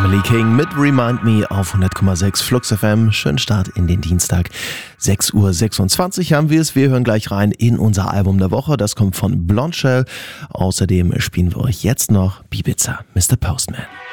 Natalie King mit Remind Me auf 100,6 Flux FM. Schönen Start in den Dienstag. 6:26 Uhr haben wir es. Wir hören gleich rein in unser Album der Woche. Das kommt von Blondshell. Außerdem spielen wir euch jetzt noch Ibiza, Mr. Postman.